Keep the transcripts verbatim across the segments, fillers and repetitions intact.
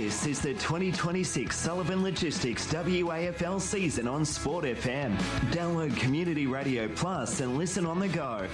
This is the twenty twenty-six Sullivan Logistics W A F L season on Sport F M. Download Community Radio Plus and listen on the go.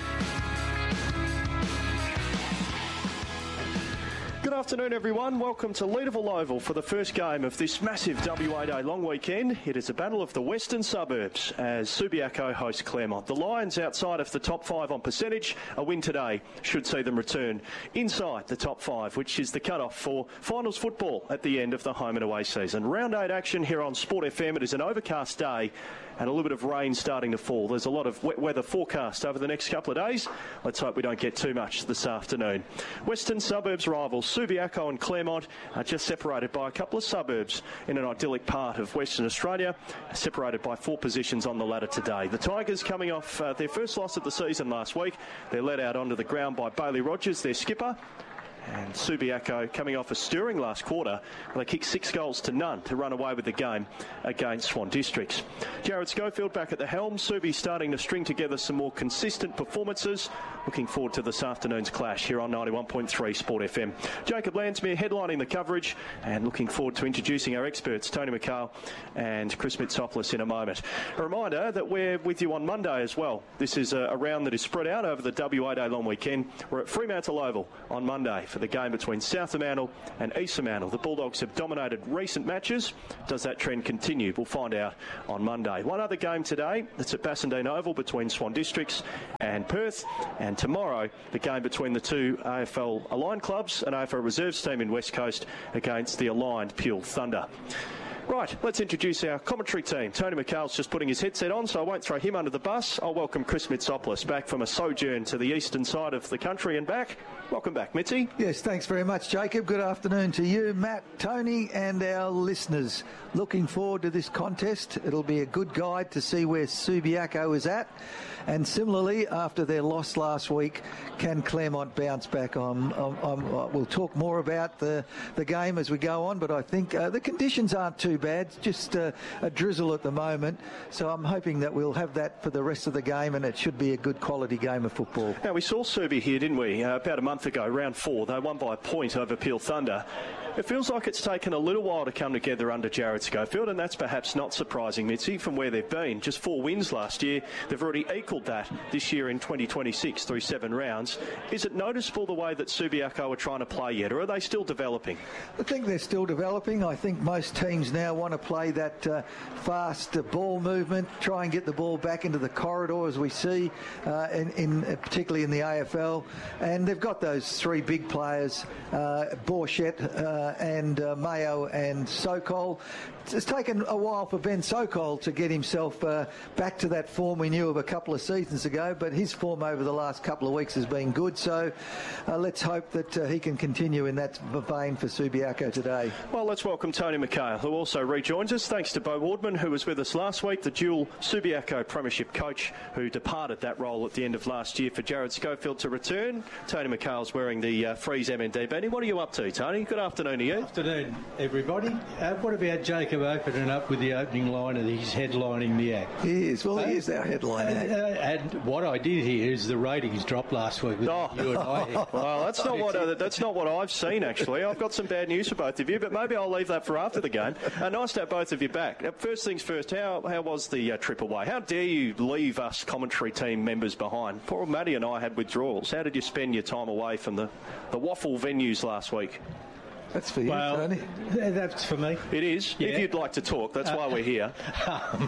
Good afternoon, everyone. Welcome to Leederville Oval for the first game of this massive W A Day long weekend. It is a battle of the western suburbs as Subiaco host Claremont. The Lions outside of the top five on percentage. A win today should see them return inside the top five, which is the cut-off for finals football at the end of the home and away season. Round eight action here on Sport F M. It is an overcast day and a little bit of rain starting to fall. There's a lot of wet weather forecast over the next couple of days. Let's hope we don't get too much this afternoon. Western suburbs rivals Subiaco and Claremont are just separated by a couple of suburbs in an idyllic part of Western Australia, separated by four positions on the ladder today. The Tigers coming off uh, their first loss of the season last week. They're led out onto the ground by Bailey Rogers, their skipper. And Subiaco coming off a stirring last quarter. They kicked six goals to none to run away with the game against Swan Districts. Jared Schofield back at the helm. Subi starting to string together some more consistent performances. Looking forward to this afternoon's clash here on ninety-one point three Sport F M. Jacob Landsmere headlining the coverage and looking forward to introducing our experts, Tony McHale and Chris Mitsopoulos, in a moment. A reminder that we're with you on Monday as well. This is a, a round that is spread out over the W A Day long weekend. We're at Fremantle Oval on Monday for the game between South Fremantle and East Fremantle. The Bulldogs have dominated recent matches. Does that trend continue? We'll find out on Monday. One other game today, it's at Bassendean Oval between Swan Districts and Perth. And tomorrow, the game between the two A F L aligned clubs, an A F L reserves team in West Coast against the aligned Peel Thunder. Right, let's introduce our commentary team. Tony McHale's just putting his headset on, so I won't throw him under the bus. I'll welcome Chris Mitsopoulos back from a sojourn to the eastern side of the country and back. Welcome back, Mitzi. Yes, thanks very much, Jacob. Good afternoon to you, Matt, Tony, and our listeners. Looking forward to this contest. It'll be a good guide to see where Subiaco is at. And similarly, after their loss last week, can Claremont bounce back? On, on, on, we'll talk more about the, the game as we go on, but I think uh, the conditions aren't too bad. Just uh, a drizzle at the moment. So I'm hoping that we'll have that for the rest of the game, and it should be a good quality game of football. Now, we saw Subi here, didn't we, uh, about a month ago, round four. They won by a point over Peel Thunder. It feels like it's taken a little while to come together under Jared Schofield, and that's perhaps not surprising, Mitzi, from where they've been. Just four wins last year. They've already equalled that this year in twenty twenty-six through seven rounds. Is it noticeable the way that Subiaco are trying to play yet, or are they still developing? I think they're still developing. I think most teams now want to play that uh, fast uh, ball movement, try and get the ball back into the corridor, as we see, uh, in, in uh, particularly in the A F L. And they've got those three big players, uh, Borchett, uh, and uh, Mayo and Sokol. It's taken a while for Ben Sokol to get himself uh, back to that form we knew of a couple of seasons ago, but his form over the last couple of weeks has been good, so uh, let's hope that uh, he can continue in that vein for Subiaco today. Well, let's welcome Tony McHale, who also rejoins us, thanks to Bo Wardman, who was with us last week, the dual Subiaco Premiership coach who departed that role at the end of last year for Jared Schofield to return. Tony McHale's wearing the uh, Freeze M N D bandy. What are you up to, Tony? Good afternoon to you. Afternoon, everybody. Uh, what about Jacob opening up with the opening line of his headlining the act? He is. Well, uh, he is our headline act. Uh, and what I did hear is the ratings dropped last week with oh. you and I. Well, that's not what uh, that's not what I've seen, actually. I've got some bad news for both of you, but maybe I'll leave that for after the game. Uh, nice to have both of you back. Uh, first things first, how how was the uh, trip away? How dare you leave us commentary team members behind? Poor Matty and I had withdrawals. How did you spend your time away from the, the waffle venues last week? That's for you, well, Tony. That's for me. It is. Yeah. If you'd like to talk, that's uh, why we're here. Um,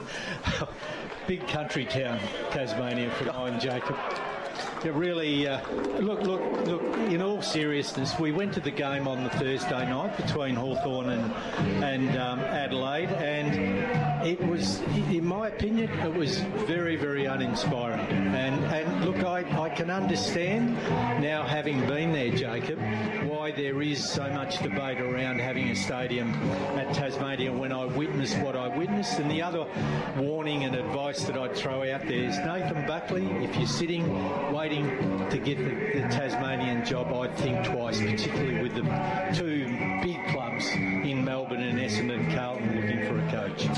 big country town, Tasmania, for mine, Jacob. It really, uh, look, look, look, in all seriousness, we went to the game on the Thursday night between Hawthorn and, and um, Adelaide, and it was, in my opinion, it was very, very uninspiring. And, and look, I, I can understand now, having been there, Jacob, why there is so much debate around having a stadium at Tasmania when I witnessed what I witnessed. And the other warning and advice that I'd throw out there is, Nathan Buckley, if you're sitting waiting to get the, the Tasmanian job, I'd think twice, particularly with the two big clubs in Melbourne and Essendon and Carlton looking for a coach.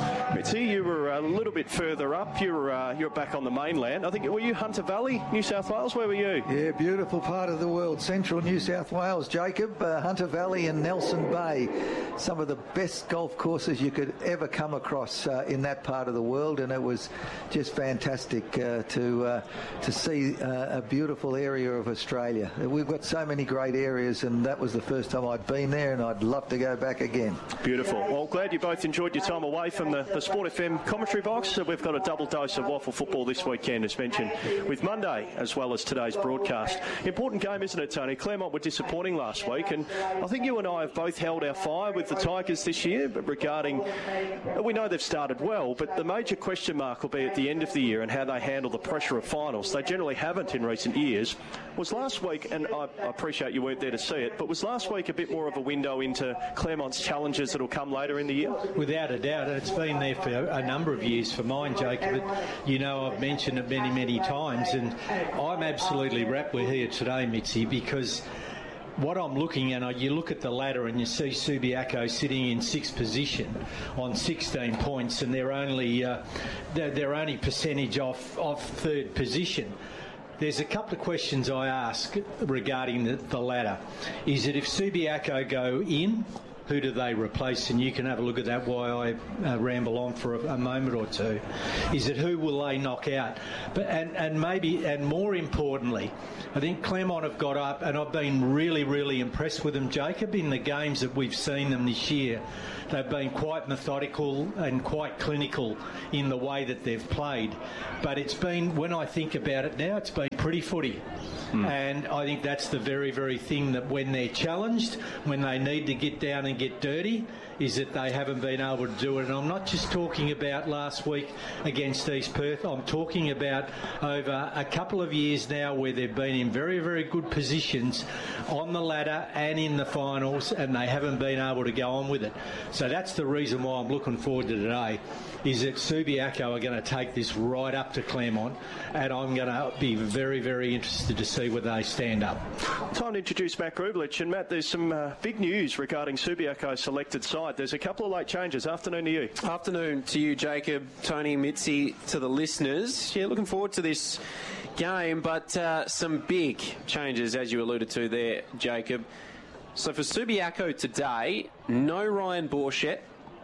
Mitzi, you were a little bit further up. You were uh, you're back on the mainland. I think, were you Hunter Valley, New South Wales? Where were you? Yeah, beautiful part of the world. Central New South Wales, Jacob. Uh, Hunter Valley and Nelson Bay. Some of the best golf courses you could ever come across uh, in that part of the world, and it was just fantastic uh, to uh, to see uh, a beautiful area of Australia. We've got so many great areas, and that was the first time I'd been there, and I'd love to go back again. Beautiful. Well, glad you both enjoyed your time away from the, the Sport F M commentary box. So we've got a double dose of waffle football this weekend, as mentioned, with Monday as well as today's broadcast. Important game, isn't it, Tony? Claremont were disappointing last week, and I think you and I have both held our fire with the Tigers this year, but regarding, we know they've started well, but the major question mark will be at the end of the year and how they handle the pressure of finals. They generally haven't in recent years. Was last week, and I, I appreciate you weren't there to see it, but was last week a bit more of a window into Claremont's challenges that will come later in the year? Without a doubt, it's been there for a number of years for mine, Jacob. You know, I've mentioned it many, many times, and I'm absolutely wrapped we're here today, Mitzi, because what I'm looking at, you look at the ladder and you see Subiaco sitting in sixth position on sixteen points, and they're only uh, they're, they're only percentage off off third position. There's a couple of questions I ask regarding the, the ladder. Is it if Subiaco go in, who do they replace? And you can have a look at that while I uh, ramble on for a, a moment or two. Is it who will they knock out? But and, and maybe, and more importantly, I think Claremont have got up, and I've been really, really impressed with them, Jacob, in the games that we've seen them this year. They've been quite methodical and quite clinical in the way that they've played. But it's been, when I think about it now, it's been pretty footy. Mm. And I think that's the very, very thing that when they're challenged, when they need to get down and get dirty, is that they haven't been able to do it. And I'm not just talking about last week against East Perth. I'm talking about over a couple of years now where they've been in very, very good positions on the ladder and in the finals, and they haven't been able to go on with it. So that's the reason why I'm looking forward to today, is that Subiaco are going to take this right up to Claremont, and I'm going to be very, very interested to see where they stand up. Time to introduce Matt Grublich. And Matt, there's some uh, big news regarding Subiaco's selected side. There's a couple of late changes. Afternoon to you. Afternoon to you, Jacob, Tony, Mitzi, to the listeners. Yeah, looking forward to this game, but uh, some big changes, as you alluded to there, Jacob. So for Subiaco today, no Ryan Borchett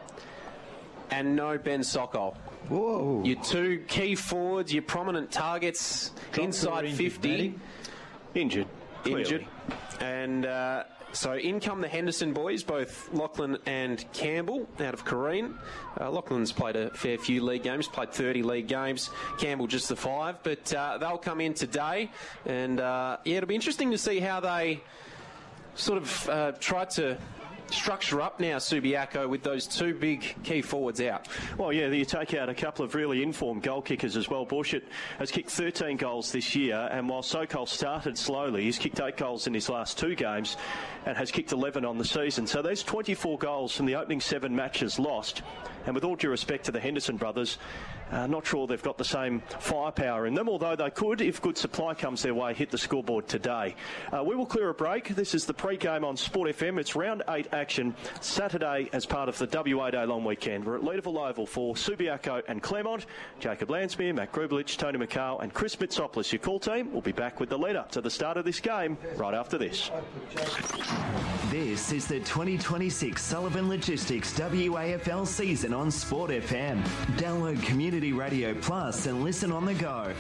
and no Ben Sokol. Whoa. Your two key forwards, your prominent targets, Dropped inside fifty. Injured. Clearly. Injured. And uh, so in come the Henderson boys, both Lachlan and Campbell out of Careen. Uh, Lachlan's played a fair few league games, played thirty league games. Campbell just the five. But uh, they'll come in today. And uh, yeah, it'll be interesting to see how they sort of uh, try to structure up now, Subiaco, with those two big key forwards out. Well, yeah, you take out a couple of really informed goal kickers as well. Borchett has kicked thirteen goals this year, and while Sokol started slowly, he's kicked eight goals in his last two games and has kicked eleven on the season. So there's twenty-four goals from the opening seven matches lost. And with all due respect to the Henderson brothers, uh, not sure they've got the same firepower in them, although they could, if good supply comes their way, hit the scoreboard today. Uh, we will clear a break. This is the pre-game on Sport F M. It's round eight action Saturday as part of the W A Day long weekend. We're at Leederville Oval for Subiaco and Claremont. Jacob Lansmere, Matt Grublich, Tony McCall and Chris Mitsopoulos, your call team, will be back with the lead-up to the start of this game right after this. This is the twenty twenty-six Sullivan Logistics W A F L season on Sport F M. Download Community Radio Plus and listen on the go.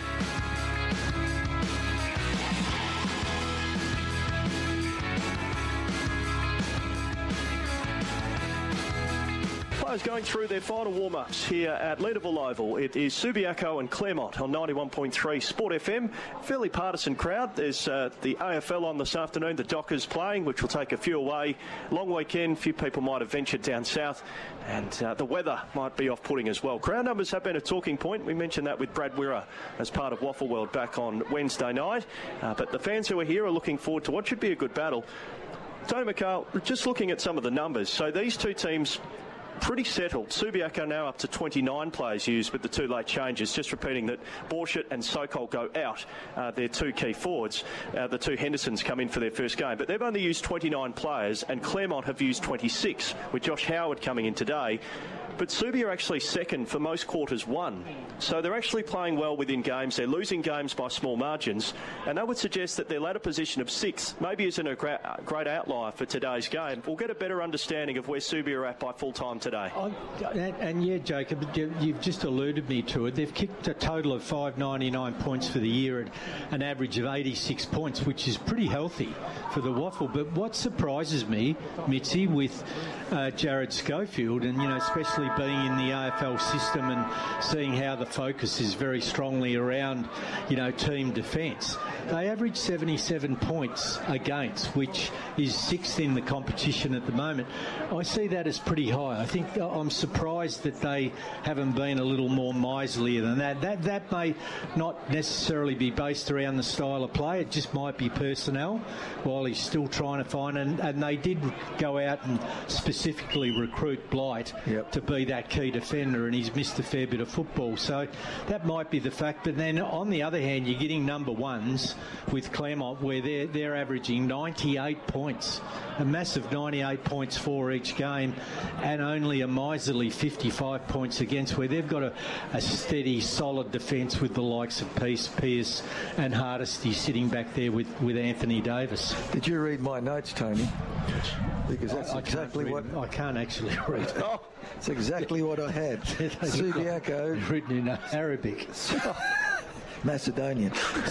Players going through their final warm-ups here at Leederville Oval. It is Subiaco and Claremont on ninety-one point three Sport F M. Fairly partisan crowd. There's uh, the A F L on this afternoon, the Dockers playing, which will take a few away. Long weekend, a few people might have ventured down south, and uh, the weather might be off-putting as well. Crowd numbers have been a talking point. We mentioned that with Brad Wirra as part of Waffle World back on Wednesday night. Uh, but the fans who are here are looking forward to what should be a good battle. Tony McCall, just looking at some of the numbers. So these two teams pretty settled. Subiaco now up to twenty-nine players used with the two late changes. Just repeating that Borchert and Sokol go out, uh, their two key forwards. Uh, the two Hendersons come in for their first game. But they've only used twenty-nine players, and Claremont have used twenty-six, with Josh Howard coming in today. But Subi are actually second for most quarters won. So they're actually playing well within games. They're losing games by small margins. And that would suggest that their ladder position of sixth maybe isn't a great, great outlier for today's game. We'll get a better understanding of where Subi are at by full time today. Oh, and, and yeah, Jacob, you've just alluded me to it. They've kicked a total of five hundred ninety-nine points for the year at an average of eighty-six points, which is pretty healthy for the Waffle. But what surprises me, Mitzi, with uh, Jared Schofield, and, you know, especially being in the A F L system and seeing how the focus is very strongly around, you know, team defence. They average seventy-seven points against, which is sixth in the competition at the moment. I see that as pretty high. I think I'm surprised that they haven't been a little more miserly than that. That that may not necessarily be based around the style of play. It just might be personnel, while he's still trying to find. And, and they did go out and specifically recruit Blight yep. to be that key defender, and he's missed a fair bit of football. So that might be the fact. But then on the other hand, you're getting number ones with Claremont, where they're, they're averaging ninety-eight points, a massive ninety-eight points for each game, and only a miserly fifty-five points against, where they've got a, a steady, solid defence with the likes of Peace, Pearce and Hardesty sitting back there with, with Anthony Davis. Did you read my notes, Tony? Because that's I, I exactly what... what... I can't actually read it. Oh, it's exactly what I had. Subiaco... Written in Arabic. Macedonian.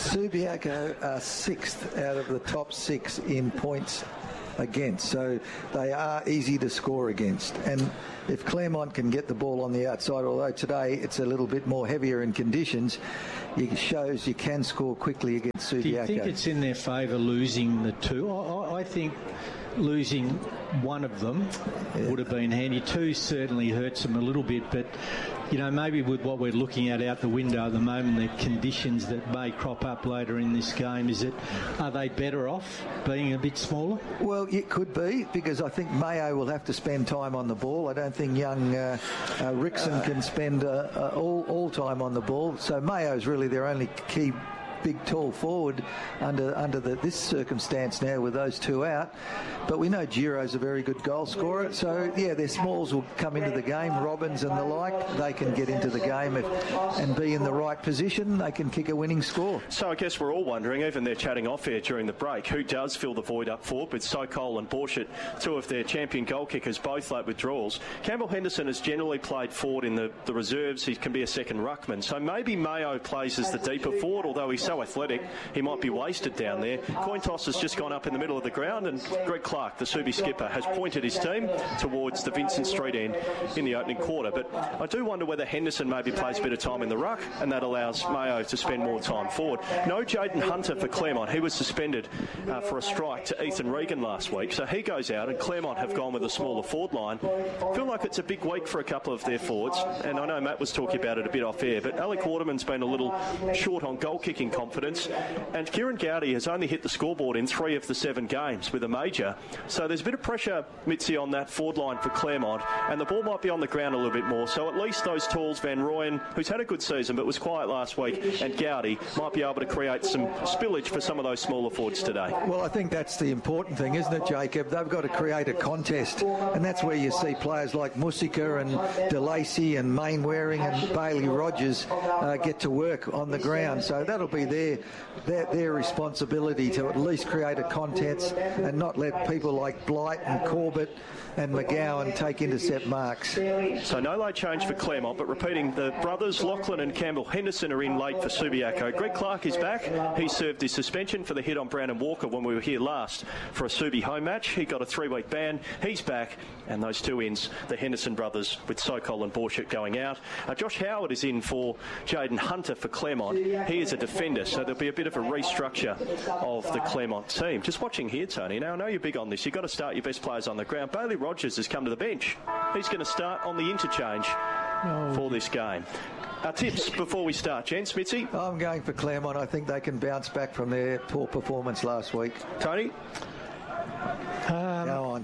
Subiaco are sixth out of the top six in points against, so they are easy to score against. And if Claremont can get the ball on the outside, although today it's a little bit more heavier in conditions, it shows you can score quickly against Subiaco. Do you think it's in their favour losing the two? I, I think losing one of them yeah. would have been handy. Two certainly hurts them a little bit, but you know, maybe with what we're looking at out the window at the moment, the conditions that may crop up later in this game, is it, are they better off being a bit smaller? Well, it could be, because I think Mayo will have to spend time on the ball. I don't think young uh, uh, Rickson can spend uh, uh, all, all time on the ball. So Mayo's really their only key big tall forward under under the, this circumstance now with those two out. But we know Giro's a very good goal scorer, so yeah, their smalls will come into the game. Robbins and the like, they can get into the game if, and be in the right position. They can kick a winning score. So I guess we're all wondering, even they're chatting off air during the break, who does fill the void up forward with Sokol and Borchert, two of their champion goal kickers, both late withdrawals. Campbell Henderson has generally played forward in the, the reserves. He can be a second ruckman, so maybe Mayo plays as the deeper forward, although he's so athletic, he might be wasted down there. Coin toss has just gone up in the middle of the ground, and Greg Clark, the Subi skipper, has pointed his team towards the Vincent Street end in the opening quarter. But I do wonder whether Henderson maybe plays a bit of time in the ruck, and that allows Mayo to spend more time forward. No Jaden Hunter for Claremont. He was suspended uh, for a strike to Ethan Regan last week, so he goes out, and Claremont have gone with a smaller forward line. I feel like it's a big week for a couple of their forwards, and I know Matt was talking about it a bit off air, but Alec Waterman's been a little short on goal kicking confidence, and Kieran Gowdy has only hit the scoreboard in three of the seven games with a major. So there's a bit of pressure, Mitzi, on that forward line for Claremont, and the ball might be on the ground a little bit more. So at least those tools, Van Rooyen, who's had a good season but was quiet last week, and Gowdy might be able to create some spillage for some of those smaller forwards today. Well, I think that's the important thing, isn't it, Jacob? They've got to create a contest, and that's where you see players like Musika and DeLacy and Mainwaring and Bailey Rogers uh, get to work on the ground. So that'll be their, their their responsibility to at least create a contest and not let people like Blight and Corbett and McGowan take intercept marks. So no late change for Claremont, but repeating, the brothers Lachlan and Campbell Henderson are in late for Subiaco. Greg Clark is back. He served his suspension for the hit on Brandon Walker when we were here last for a Subi home match. He got a three-week ban. He's back, and those two ins, the Henderson brothers with Sokol and Borchert going out. Uh, Josh Howard is in for Jaden Hunter for Claremont. He is a defender, so there'll be a bit of a restructure of the Claremont team. Just watching here, Tony, now I know you're big on this. You've got to start your best players on the ground. Bailey Rogers has come to the bench. He's going to start on the interchange oh. for this game. Our tips before we start, gents. Mitzi? I'm going for Claremont. I think they can bounce back from their poor performance last week. Tony? Um, Go on,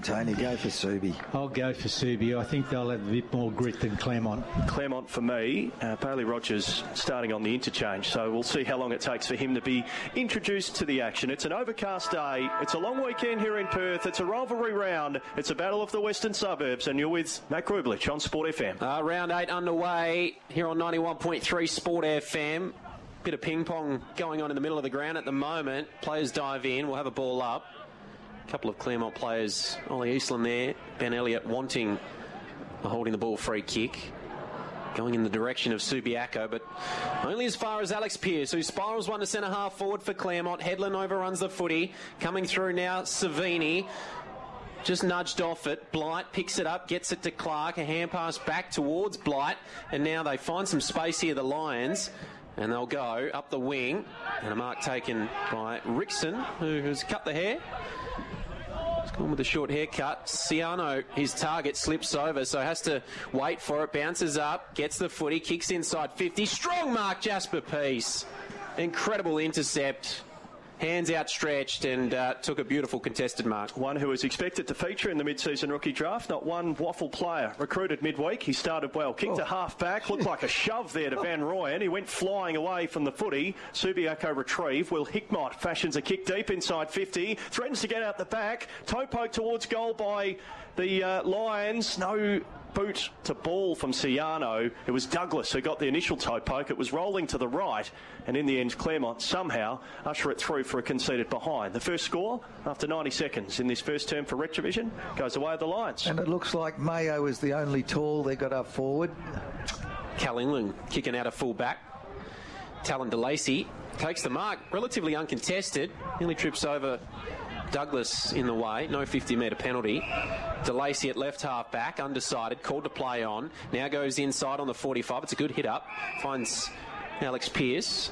Tony. Go for Subi. I'll go for Subi. I think they'll have a bit more grit than Claremont. Claremont for me. Uh, Bailey Rogers starting on the interchange, so we'll see how long it takes for him to be introduced to the action. It's an overcast day. It's a long weekend here in Perth. It's a rivalry round. It's a battle of the western suburbs, and you're with Matt Grublich on Sport F M. Uh, round eight underway here on ninety-one point three Sport F M. Bit of ping pong going on in the middle of the ground at the moment. Players dive in. We'll have a ball up. A couple of Claremont players, Ollie Eastland there, Ben Elliott wanting a holding the ball free kick. Going in the direction of Subiaco, but only as far as Alex Pearce, who spirals one to centre half forward for Claremont. Headland overruns the footy. Coming through now, Savini. Just nudged off it. Blight picks it up, gets it to Clark. A hand pass back towards Blight. And now they find some space here, the Lions. And they'll go up the wing. And a mark taken by Rickson, who has cut the hair. He's gone with a short haircut. Ciano, his target, slips over, so has to wait for it. Bounces up, gets the footy, kicks inside fifty. Strong mark, Jasper Peace. Incredible intercept. Hands outstretched, and uh, took a beautiful contested mark. One who was expected to feature in the mid-season rookie draft, not one waffle player. Recruited midweek, he started well. Kicked oh. a half-back, looked like a shove there to Van Rooyen. He went flying away from the footy. Subiaco retrieve. Will Hickmott fashions a kick deep inside fifty. Threatens to get out the back. Toe poke towards goal by the uh, Lions. No boot to ball from Ciano. It was Douglas who got the initial toe poke. It was rolling to the right, and in the end Claremont somehow usher it through for a conceded behind. The first score after ninety seconds in this first term for Retrovision goes away at the Lions. And it looks like Mayo is the only tall they got up forward. Cal England kicking out a full back. Talon DeLacy takes the mark, relatively uncontested, nearly trips over Douglas in the way. No fifty metre penalty. DeLacy at left half back, undecided, called to play on. Now goes inside on the forty-five. It's a good hit up. Finds Alex Pearce.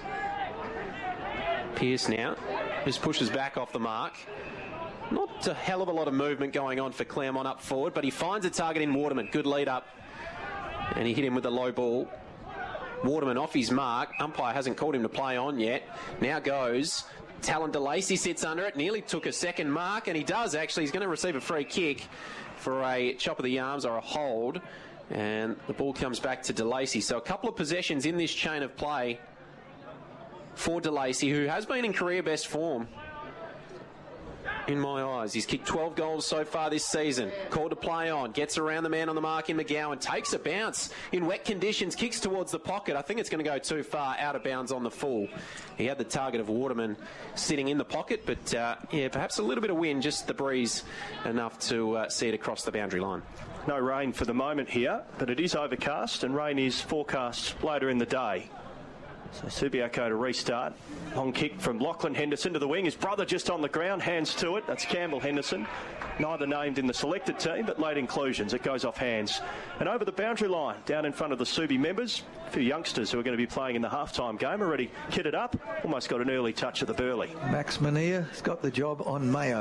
Pearce now just pushes back off the mark. Not a hell of a lot of movement going on for Claremont up forward, but he finds a target in Waterman. Good lead up. And he hit him with a low ball. Waterman off his mark. Umpire hasn't called him to play on yet. Now goes Talon DeLacy, sits under it, nearly took a second mark, and he does actually. He's going to receive a free kick for a chop of the arms or a hold, and the ball comes back to DeLacy. So a couple of possessions in this chain of play for DeLacy, who has been in career best form in my eyes. He's kicked twelve goals so far this season. Called to play on. Gets around the man on the mark in McGowan. Takes a bounce in wet conditions. Kicks towards the pocket. I think it's going to go too far. Out of bounds on the full. He had the target of Waterman sitting in the pocket. But, uh, yeah, perhaps a little bit of wind. Just the breeze enough to uh, see it across the boundary line. No rain for the moment here, but it is overcast, and rain is forecast later in the day. So Subiaco to restart. Long kick from Lachlan Henderson to the wing. His brother just on the ground, hands to it. That's Campbell Henderson. Neither named in the selected team, but late inclusions. It goes off hands. And over the boundary line, down in front of the Subi members, a few youngsters who are going to be playing in the halftime game, already kitted up. Almost got an early touch of the Burley. Max Mania has got the job on Mayo.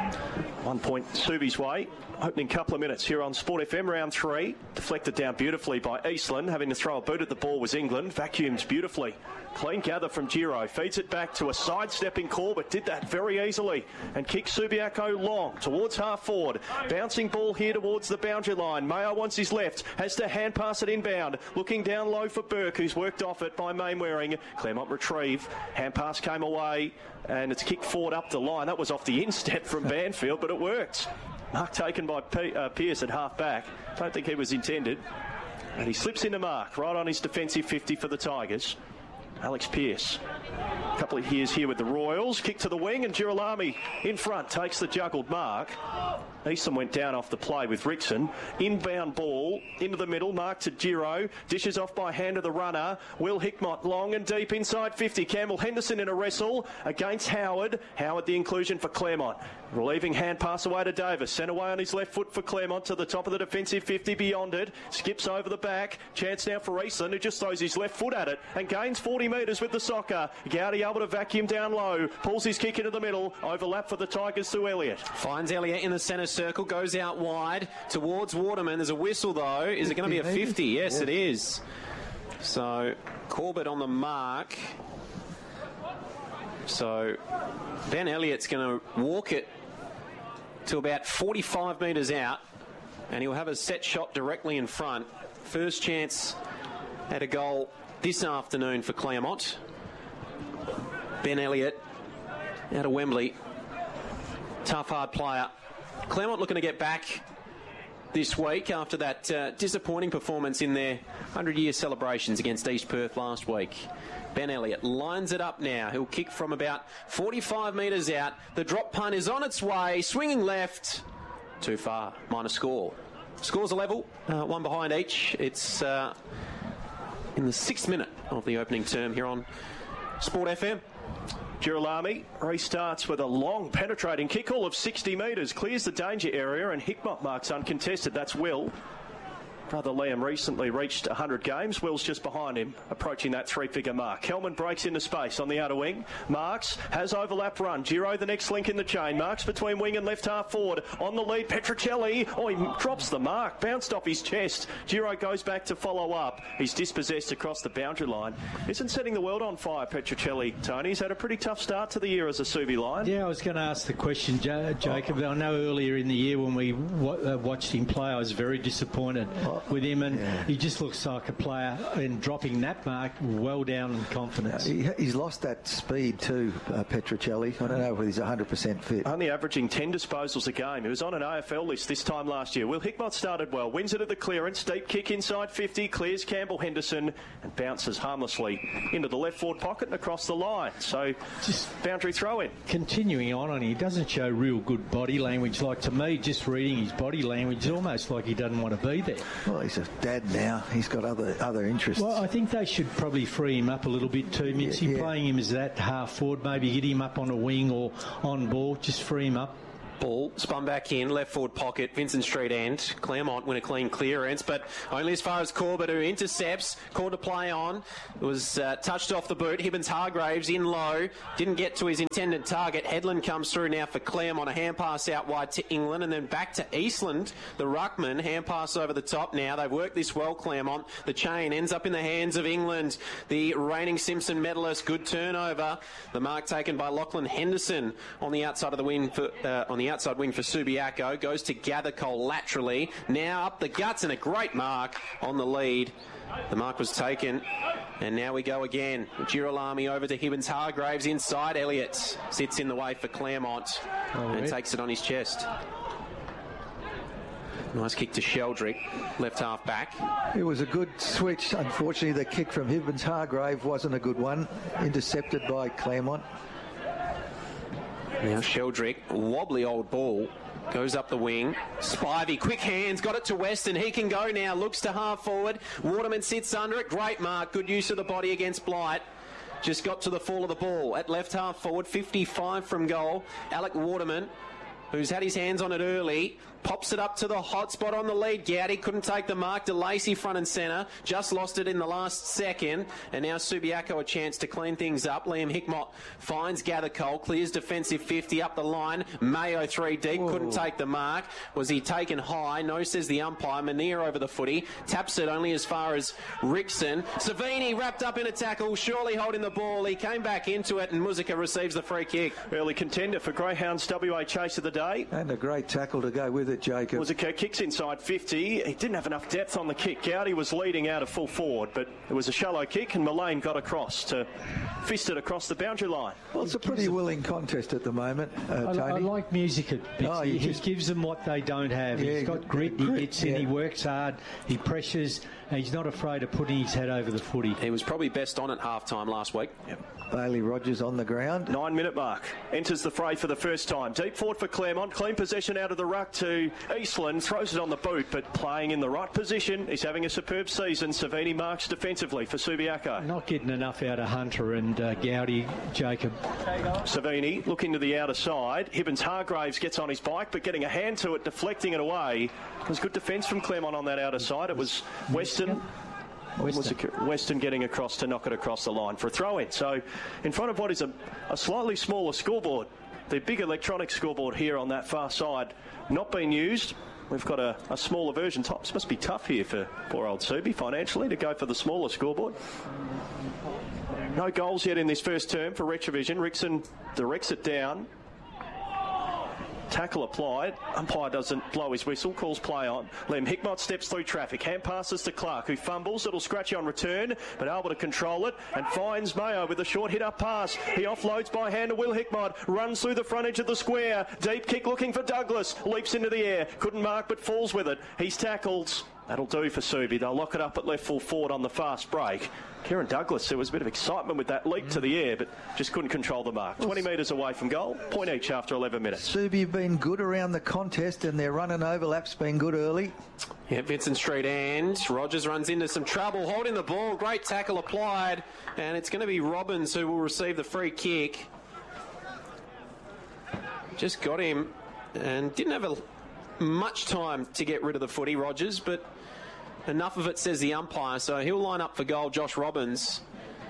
One point Subi's way. Opening couple of minutes here on Sport F M, round three. Deflected down beautifully by Eastland. Having to throw a boot at the ball was England. Vacuumed beautifully. Clean gather from Giro. Feeds it back to a sidestepping call, but did that very easily. And kicks Subiaco long towards half forward. Bouncing ball here towards the boundary line. Mayo wants his left. Has to hand pass it inbound. Looking down low for Burke, who's worked off it by Mainwaring. Claremont retrieve. Hand pass came away. And it's kicked forward up the line. That was off the instep from Banfield, but it worked. Mark taken by P- uh, Pearce at half back. Don't think he was intended. And he slips into mark right on his defensive fifty for the Tigers. Alex Pearce. A couple of years here with the Royals. Kick to the wing, and Girolami in front takes the juggled mark. Easton went down off the play with Rickson. Inbound ball into the middle. Mark to Giro. Dishes off by hand of the runner. Will Hickmott long and deep inside fifty. Campbell Henderson in a wrestle against Howard. Howard the inclusion for Claremont. Relieving hand pass away to Davis. Sent away on his left foot for Claremont to the top of the defensive fifty beyond it. Skips over the back. Chance now for Eastland, who just throws his left foot at it and gains forty metres with the soccer. Gowdy able to vacuum down low. Pulls his kick into the middle. Overlap for the Tigers to Elliott. Finds Elliott in the centre circle. Goes out wide towards Waterman. There's a whistle though. Is it going to be a fifty? Yes, yeah. It is. So Corbett on the mark. So Ben Elliott's going to walk it to about forty-five metres out, and he'll have a set shot directly in front. First chance at a goal this afternoon for Claremont. Ben Elliott out of Wembley. Tough, hard player. Claremont looking to get back this week after that uh, disappointing performance in their hundred-year celebrations against East Perth last week. Ben Elliott lines it up now. He'll kick from about forty-five metres out. The drop punt is on its way. Swinging left. Too far. Minor score. Scores a level. Uh, one behind each. It's uh, in the sixth minute of the opening term here on Sport F M. Girolami restarts with a long penetrating kick, all of sixty metres, clears the danger area, and Hickmott marks uncontested. That's Will. Brother Liam recently reached one hundred games. Will's just behind him, approaching that three-figure mark. Hellman breaks into space on the outer wing. Marks has overlap run. Giro, the next link in the chain. Marks between wing and left half forward. On the lead, Petruccelli. Oh, he drops the mark. Bounced off his chest. Giro goes back to follow up. He's dispossessed across the boundary line. Isn't setting the world on fire, Petruccelli, Tony. He's had a pretty tough start to the year as a Subi Lion. Yeah, I was going to ask the question, J- Jacob. Oh. I know earlier in the year when we w- uh, watched him play, I was very disappointed oh. with him, and yeah. he just looks like a player, and dropping that mark well down in confidence. He, he's lost that speed too, uh, Petruccelli. I don't know whether he's one hundred percent fit. Only averaging ten disposals a game. He was on an A F L list this time last year. Will Hickmott started well, wins it at the clearance, deep kick inside fifty, clears Campbell Henderson and bounces harmlessly into the left forward pocket and across the line. So just boundary throw in. Continuing on, and he doesn't show real good body language. Like, to me, just reading his body language, it's almost like he doesn't want to be there. Well, he's a dad now. He's got other other interests. Well, I think they should probably free him up a little bit too, Mitzi. Yeah, yeah. Playing him as that half forward, maybe get him up on a wing or on ball, just free him up. Ball spun back in, left forward pocket, Vincent Street end. Claremont win a clean clearance, but only as far as Corbett, who intercepts. Called to play on. It was uh, touched off the boot. Hibbins Hargraves in low. Didn't get to his intended target. Headland comes through now for Claremont. A hand pass out wide to England, and then back to Eastland. The ruckman, hand pass over the top now. They've worked this well, Claremont. The chain ends up in the hands of England. The reigning Simpson medalist. Good turnover. The mark taken by Lachlan Henderson on the outside of the wing for, uh, on the outside wing for Subiaco. Goes to Gathercole laterally. Now up the guts, and a great mark on the lead. The mark was taken, and now we go again. Girolami over to Hibbins Hargraves inside. Elliott sits in the way for Claremont oh, and right. takes it on his chest. Nice kick to Sheldrick, left half back. It was a good switch. Unfortunately, the kick from Hibbins Hargrave wasn't a good one. Intercepted by Claremont. Now Sheldrick, wobbly old ball, goes up the wing. Spivey, quick hands, got it to Weston. He can go now, looks to half forward. Waterman sits under it. Great mark, good use of the body against Blight. Just got to the fall of the ball at left half forward, fifty-five from goal. Alec Waterman, who's had his hands on it early, pops it up to the hot spot on the lead. Gowdy couldn't take the mark. De Lacey front and centre. Just lost it in the last second. And now Subiaco a chance to clean things up. Liam Hickmott finds Gathercole. Clears defensive fifty up the line. Mayo three deep. Whoa. Couldn't take the mark. Was he taken high? No, says the umpire. Mania over the footy. Taps it only as far as Rickson. Savini wrapped up in a tackle. Surely holding the ball. He came back into it, and Muzica receives the free kick. Early contender for Greyhounds W A chase of the day. And a great tackle to go with it, Jacob. Muzica kicks inside fifty. He didn't have enough depth on the kick. Gowdy was leading out of full forward, but it was a shallow kick, and Mullane got across to fist it across the boundary line. Well, it's a pretty willing contest at the moment, uh, I, Tony. I like music. Oh, he just gives them what they don't have. Yeah, he's got grit, grit he gets in, yeah. he works hard, he pressures, and he's not afraid of putting his head over the footy. He was probably best on at half-time last week. Yep. Bailey Rogers on the ground. Nine minute mark. Enters the fray for the first time. Deep forward for Claremont. Clean possession out of the ruck to Eastland. Throws it on the boot, but playing in the right position. He's having a superb season. Savini marks defensively for Subiaco. Not getting enough out of Hunter and uh, Gowdy, Jacob. Savini looking to the outer side. Hibbins Hargraves gets on his bike, but getting a hand to it, deflecting it away. It was good defence from Claremont on that outer side. It was Weston. Weston. Weston getting across to knock it across the line for a throw-in. So in front of what is a, a slightly smaller scoreboard, the big electronic scoreboard here on that far side not being used. We've got a, a smaller version. Tops must be tough here for poor old Subi financially to go for the smaller scoreboard. No goals yet in this first term for Retrovision. Rickson directs it down. Tackle applied. Umpire doesn't blow his whistle. Calls play on. Lem Hickmott steps through traffic. Hand passes to Clark, who fumbles. It'll scratch on return, but able to control it and finds Mayo with a short hit-up pass. He offloads by hand to Will Hickmott. Runs through the front edge of the square. Deep kick looking for Douglas. Leaps into the air. Couldn't mark but falls with it. He's tackled. That'll do for Subi. They'll lock it up at left full forward on the fast break. Kieran Douglas, there was a bit of excitement with that leap mm. to the air, but just couldn't control the mark. twenty metres away from goal, point each after eleven minutes. Subi have been good around the contest, and their run and overlap's been good early. Yeah, Vincent Street and Rogers runs into some trouble, holding the ball. Great tackle applied, and it's going to be Robbins who will receive the free kick. Just got him and didn't have a, much time to get rid of the footy, Rogers, but enough of it, says the umpire, so he'll line up for goal, Josh Robbins.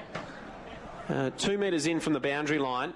Uh, two metres in from the boundary line.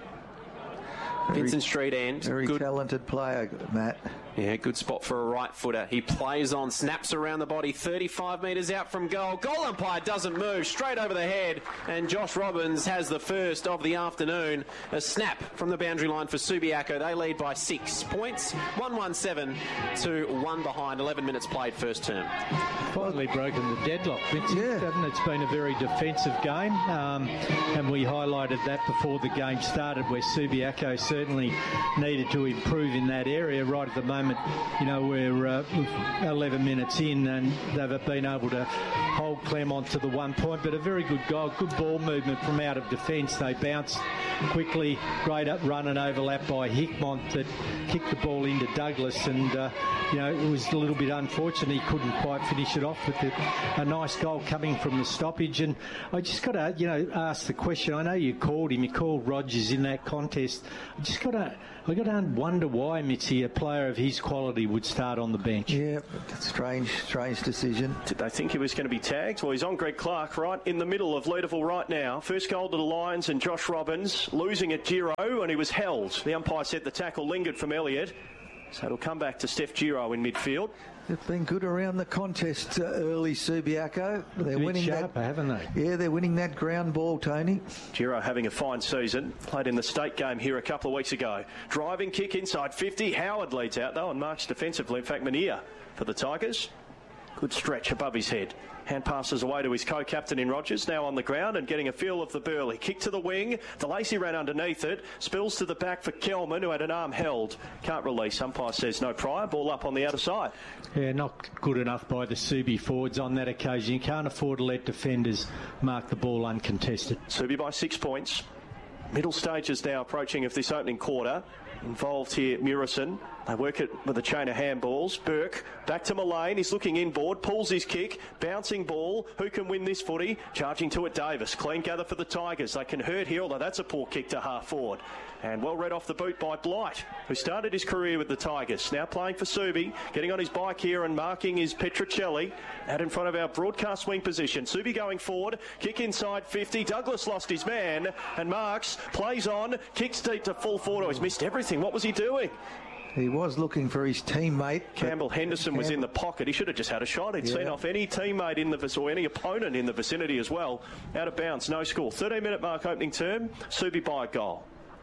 Very, Vincent Street end. Very good, talented player, Matt. Yeah, good spot for a right footer. He plays on, snaps around the body, thirty-five metres out from goal. Goal umpire doesn't move, straight over the head, and Josh Robbins has the first of the afternoon. A snap from the boundary line for Subiaco. They lead by six points, one one seven to one behind. eleven minutes played first term. Finally broken the deadlock, Vincent. Yeah. Hasn't it? It's been a very defensive game, um, and we highlighted that before the game started, where Subiaco certainly needed to improve in that area. Right at the moment, you know, we're uh, eleven minutes in and they've been able to hold Claremont to the one point, but a very good goal, good ball movement from out of defence. They bounced quickly, great up run and overlap by Hickmott that kicked the ball into Douglas, and uh, you know, it was a little bit unfortunate he couldn't quite finish it off with the, a nice goal coming from the stoppage. And I just got to, you know, ask the question. I know you called him, you called Rogers in that contest. I just got to, I got to wonder why, Mitzi, a player of his quality would start on the bench. Yeah, strange, strange decision. Did they think he was going to be tagged? Well, he's on Greg Clark right in the middle of Leederville right now. First goal to the Lions, and Josh Robbins losing at Giro, and he was held. The umpire said the tackle lingered from Elliott, so it'll come back to Steph Giro in midfield. They've been good around the contest uh, early, Subiaco. They're winning sharper, that, haven't they? Yeah, they're winning that ground ball, Tony. Giro having a fine season. Played in the state game here a couple of weeks ago. Driving kick inside fifty. Howard leads out though and marks defensively. In fact, Mania for the Tigers. Good stretch above his head. Hand passes away to his co-captain in Rogers, now on the ground and getting a feel of the Burley. Kick to the wing. DeLacy ran underneath it. Spills to the back for Kelman, who had an arm held. Can't release. Umpire says no prior. Ball up on the outer side. Yeah, not good enough by the Subi forwards on that occasion. You can't afford to let defenders mark the ball uncontested. Subi by six points. Middle stages now approaching of this opening quarter. Involved here, Murison. They work it with a chain of handballs. Burke back to Mullane. He's looking inboard. Pulls his kick. Bouncing ball. Who can win this footy? Charging to it, Davis. Clean gather for the Tigers. They can hurt here, although that's a poor kick to half forward. And well read off the boot by Blight, who started his career with the Tigers. Now playing for Subi. Getting on his bike here and marking is Petrocelli. Out in front of our broadcast wing position. Subi going forward. Kick inside fifty. Douglas lost his man. And Marks plays on. Kicks deep to full forward. Oh, he's missed everything. What was he doing? He was looking for his teammate. Campbell Henderson Campbell. was in the pocket. He should have just had a shot. He'd yeah. seen off any teammate in the or any opponent in the vicinity as well. Out of bounds, no score. thirteen minute mark opening term. Subi by a goal.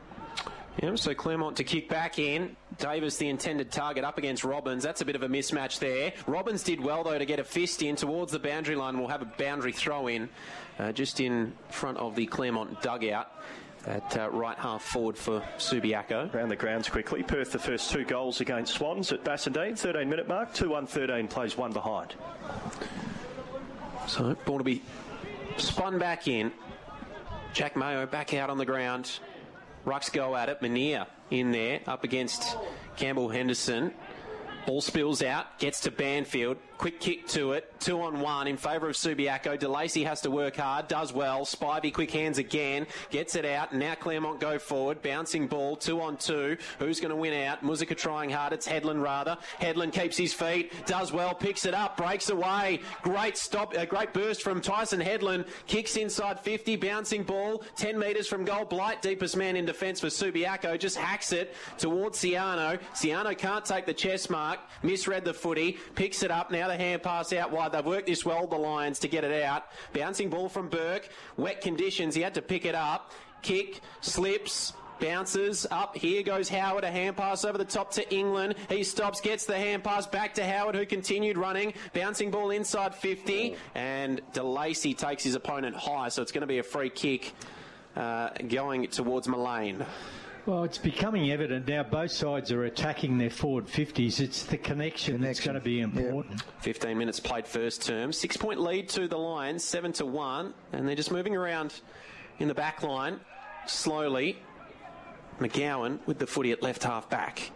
Yeah, so Claremont to kick back in. Davis, the intended target, up against Robbins. That's a bit of a mismatch there. Robbins did well, though, to get a fist in towards the boundary line. We'll have a boundary throw in uh, just in front of the Claremont dugout. At uh, right half forward for Subiaco. Around the grounds quickly. Perth the first two goals against Swans at Bassendean. thirteen minute mark. two one thirteen plays one behind. So ball to be spun back in. Jack Mayo back out on the ground. Rucks go at it. Mania in there up against Campbell Henderson. Ball spills out, gets to Banfield. Quick kick to it. Two on one in favour of Subiaco. DeLacy has to work hard. Does well. Spivey quick hands again. Gets it out. Now Claremont go forward. Bouncing ball. Two on two. Who's going to win out? Musica trying hard. It's Headland rather. Headland keeps his feet. Does well. Picks it up. Breaks away. Great stop. A great burst from Tyson Headland. Kicks inside fifty. Bouncing ball. ten metres from goal. Blight, deepest man in defence for Subiaco. Just hacks it towards Ciano. Ciano can't take the chest mark. Misread the footy. Picks it up. Now the hand pass out wide. They've worked this well, the Lions, to get it out. Bouncing ball from Burke. Wet conditions. He had to pick it up. Kick. Slips. bounces up. Here goes Howard, a hand pass over the top to England. He stops, gets the hand pass back to Howard, who continued running. Bouncing ball inside fifty, and DeLacy takes his opponent high, so it's going to be a free kick uh, going towards Mullane. Well, it's becoming evident now both sides are attacking their forward fifties. It's the connection, connection. that's going to be important. Yep. fifteen minutes played first term. Six-point lead to the Lions, seven to one, and they're just moving around in the back line slowly. McGowan with the footy at left half back.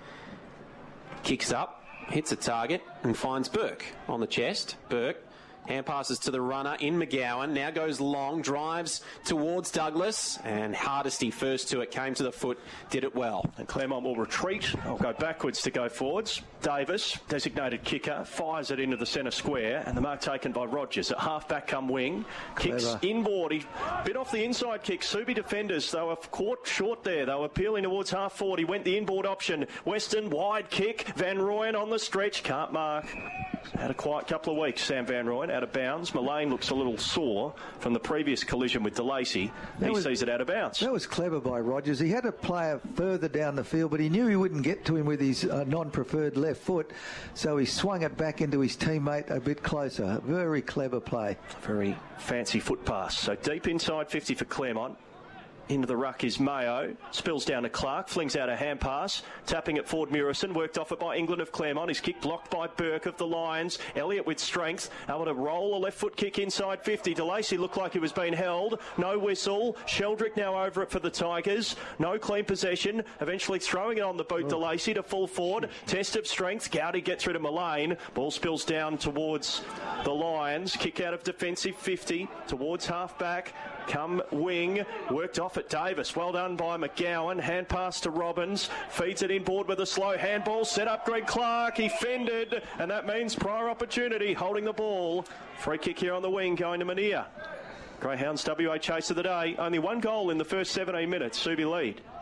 Kicks up, hits a target, and finds Burke on the chest. Burke hand passes to the runner in McGowan. Now goes long, drives towards Douglas, and Hardesty first to it, came to the foot, did it well. And Claremont will retreat. I'll go backwards to go forwards. Davis, designated kicker, fires it into the centre square, and the mark taken by Rogers. At half-back come wing, kicks Clever. inboard. He bit off the inside kick. Subi defenders, they were caught short there. They were peeling towards half-forward. He went the inboard option. Weston, wide kick. Van Rooyen on the stretch, can't mark. Had a quiet couple of weeks, Sam Van Rooyen, out of bounds. Mullane looks a little sore from the previous collision with DeLacy. He was, sees it out of bounds. That was clever by Rogers. He had a player further down the field, but he knew he wouldn't get to him with his uh, non-preferred left foot, so he swung it back into his teammate a bit closer. Very clever play. Very fancy foot pass. So deep inside fifty for Claremont. Into the ruck is Mayo. Spills down to Clark. Flings out a hand pass. Tapping at Ford Murison. Worked off it by England of Claremont. His kick blocked by Burke of the Lions. Elliott with strength. Able to roll a left foot kick inside fifty. DeLacy looked like he was being held. No whistle. Sheldrick now over it for the Tigers. No clean possession. Eventually throwing it on the boot. Oh. DeLacy to full forward. Test of strength. Gowdy gets rid of Mullane. Ball spills down towards the Lions. Kick out of defensive fifty. Towards half back. Come wing. Worked off at Davis. Well done by McGowan. Hand pass to Robbins. Feeds it inboard with a slow handball. Set up Greg Clark. He fended. And that means prior opportunity. Holding the ball. Free kick here on the wing going to Mania. Greyhounds W A chase of the day. Only one goal in the first seventeen minutes. Subi lead.